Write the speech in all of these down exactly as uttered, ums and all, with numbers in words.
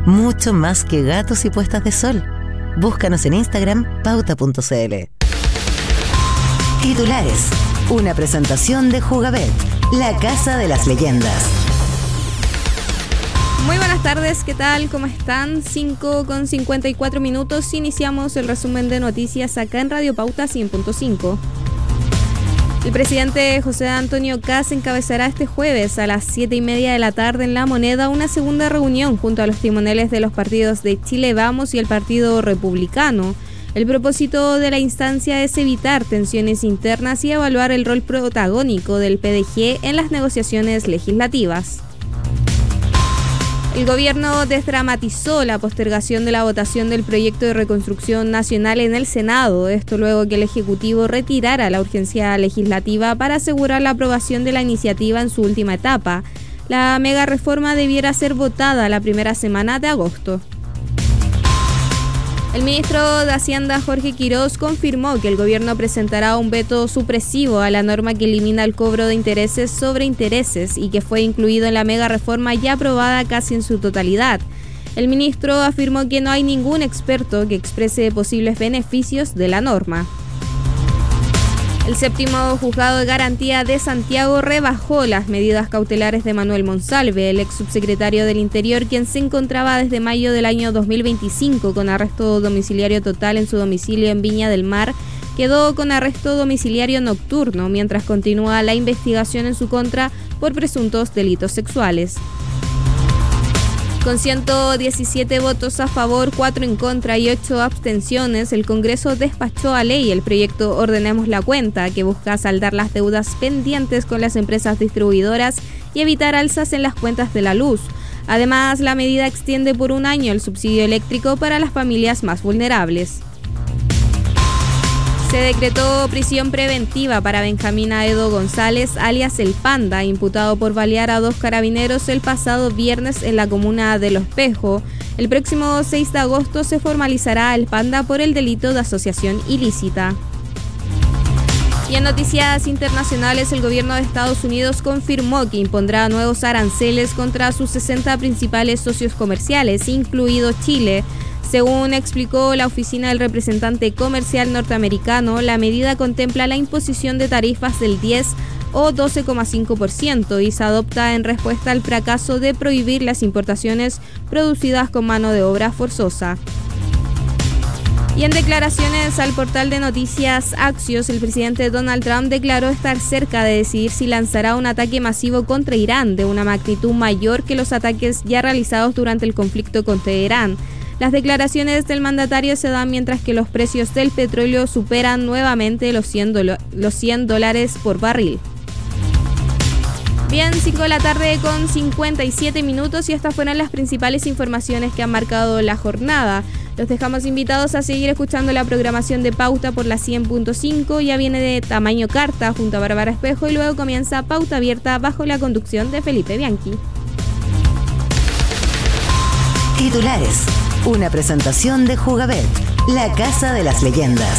mucho más que gatos y puestas de sol. Búscanos en Instagram, pauta punto c l. Titulares. Una presentación de Jugabet, la casa de las leyendas. Muy buenas tardes, ¿qué tal? ¿Cómo están? cinco con cincuenta y cuatro minutos. Iniciamos el resumen de noticias acá en Radio Pauta cien punto cinco. El presidente José Antonio Kast encabezará este jueves a las siete y media de la tarde en La Moneda una segunda reunión junto a los timoneles de los partidos de Chile Vamos y el Partido Republicano. El propósito de la instancia es evitar tensiones internas y evaluar el rol protagónico del P D G en las negociaciones legislativas. El gobierno desdramatizó la postergación de la votación del proyecto de reconstrucción nacional en el Senado, esto luego que el Ejecutivo retirara la urgencia legislativa para asegurar la aprobación de la iniciativa en su última etapa. La mega reforma debiera ser votada la primera semana de agosto. El ministro de Hacienda, Jorge Quirós, confirmó que el gobierno presentará un veto supresivo a la norma que elimina el cobro de intereses sobre intereses y que fue incluido en la mega reforma ya aprobada casi en su totalidad. El ministro afirmó que no hay ningún experto que exprese posibles beneficios de la norma. El séptimo juzgado de garantía de Santiago rebajó las medidas cautelares de Manuel Monsalve, el ex subsecretario del Interior, quien se encontraba desde mayo del año dos mil veinticinco con arresto domiciliario total en su domicilio en Viña del Mar. Quedó con arresto domiciliario nocturno mientras continúa la investigación en su contra por presuntos delitos sexuales. Con ciento diecisiete votos a favor, cuatro en contra y ocho abstenciones, el Congreso despachó a ley el proyecto Ordenemos la Cuenta, que busca saldar las deudas pendientes con las empresas distribuidoras y evitar alzas en las cuentas de la luz. Además, la medida extiende por un año el subsidio eléctrico para las familias más vulnerables. Se decretó prisión preventiva para Benjamín Aedo González, alias El Panda, imputado por balear a dos carabineros el pasado viernes en la comuna de Lo Espejo. El próximo seis de agosto se formalizará El Panda por el delito de asociación ilícita. Y en noticias internacionales, el gobierno de Estados Unidos confirmó que impondrá nuevos aranceles contra sus sesenta principales socios comerciales, incluido Chile. Según explicó la oficina del representante comercial norteamericano, la medida contempla la imposición de tarifas del diez o doce coma cinco por ciento y se adopta en respuesta al fracaso de prohibir las importaciones producidas con mano de obra forzosa. Y en declaraciones al portal de noticias Axios, el presidente Donald Trump declaró estar cerca de decidir si lanzará un ataque masivo contra Irán de una magnitud mayor que los ataques ya realizados durante el conflicto con Teherán. Las declaraciones del mandatario se dan mientras que los precios del petróleo superan nuevamente los cien, dolo- los cien dólares por barril. Bien, cinco de la tarde con cincuenta y siete minutos y estas fueron las principales informaciones que han marcado la jornada. Los dejamos invitados a seguir escuchando la programación de Pauta por la cien punto cinco. Ya viene de Tamaño Carta junto a Bárbara Espejo y luego comienza Pauta Abierta bajo la conducción de Felipe Bianchi. Titulares. Una presentación de Jugabet, la casa de las leyendas.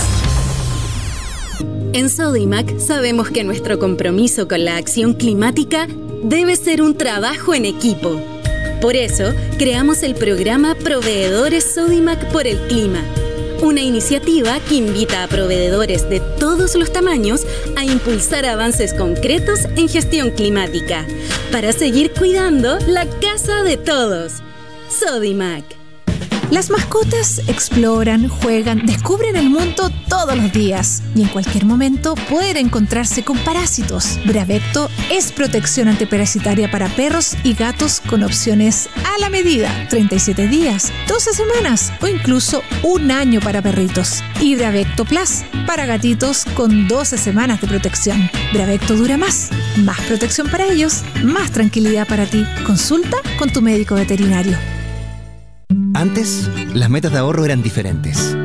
En Sodimac sabemos que nuestro compromiso con la acción climática debe ser un trabajo en equipo. Por eso, creamos el programa Proveedores Sodimac por el Clima, una iniciativa que invita a proveedores de todos los tamaños a impulsar avances concretos en gestión climática, para seguir cuidando la casa de todos. Sodimac. Las mascotas exploran, juegan, descubren el mundo todos los días y en cualquier momento pueden encontrarse con parásitos. Bravecto es protección antiparasitaria para perros y gatos con opciones a la medida, treinta y siete días, doce semanas o incluso un año para perritos. Y Bravecto Plus para gatitos con doce semanas de protección. Bravecto dura más, más protección para ellos, más tranquilidad para ti. Consulta con tu médico veterinario. Antes, las metas de ahorro eran diferentes.